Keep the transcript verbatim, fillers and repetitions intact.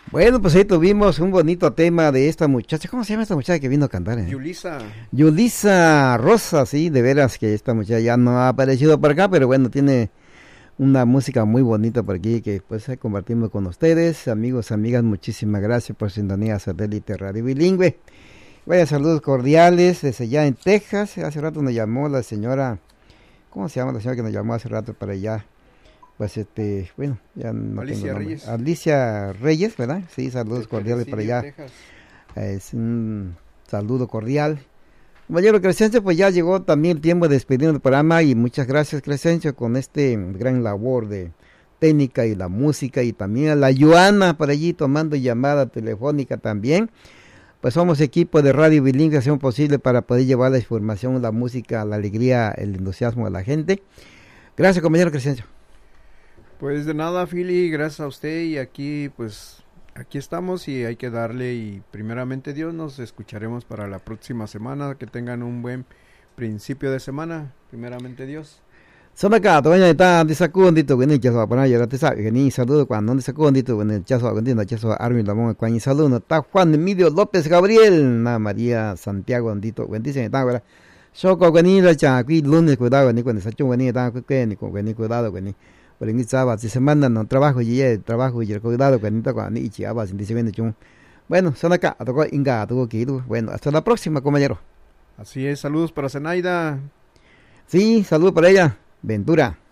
Bueno, pues ahí tuvimos un bonito tema de esta muchacha. ¿Cómo se llama esta muchacha que vino a cantar? Eh? Yulisa. Yulisa Rosa, sí, de veras que esta muchacha ya no ha aparecido por acá, pero bueno, tiene una música muy bonita por aquí que pues compartimos con ustedes. Amigos, amigas, muchísimas gracias por sintonía satélite radio bilingüe. Vaya, saludos cordiales desde allá en Texas. Hace rato nos llamó la señora, ¿cómo se llama la señora que nos llamó hace rato para allá? Pues este, bueno, ya no Alicia tengo nombre. Reyes. Alicia Reyes, ¿verdad? Sí, saludos De cordiales para allá. Texas. Es un saludo cordial. Compañero Crescencio, pues ya llegó también el tiempo de despedirnos del programa y muchas gracias, Crescencio, con este gran labor de técnica y la música, y también a la Joana por allí tomando llamada telefónica también. Pues somos equipo de Radio Bilingüe, hacemos posible para poder llevar la información, la música, la alegría, el entusiasmo a la gente. Gracias, compañero Crescencio. Pues de nada, Philly, gracias a usted, y aquí pues aquí estamos y hay que darle, y primeramente Dios, nos escucharemos para la próxima semana. Que tengan un buen principio de semana, primeramente Dios. Son acá, todavía está disacundito, bueno, ya se va a poner a llorar, que ni saludo cuando no disacundito, bueno, ya se va a continuar, ya se va a armar la mano, cuando saludo, está Juan Emilio López Gabriel, na María Santiago, andito, bendice, está, ¿verdad? Choco, bueno, la cha, aquí lunes, cuidado, ni cuando se ha hecho, bueno, está, ni con, ni cuidado, bueno, por en sábado, si se mandan no trabajo, y el trabajo, y el cuidado, que ni toca, ni chiaba, sin dice, bueno, bueno, son acá, a tocar inga, a tocar que bueno, hasta la próxima, compañero. Así es, saludos para Zenaida. Sí, saludos para ella. Ventura.